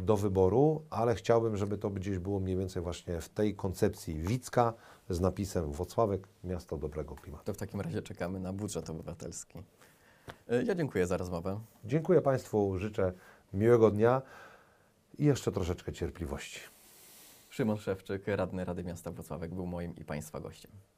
do wyboru, ale chciałbym, żeby to gdzieś było mniej więcej właśnie w tej koncepcji Wicka z napisem Włocławek, miasto dobrego klimatu. To w takim razie czekamy na budżet obywatelski. Ja dziękuję za rozmowę. Dziękuję Państwu, życzę miłego dnia i jeszcze troszeczkę cierpliwości. Szymon Szewczyk, radny Rady Miasta Włocławek, był moim i Państwa gościem.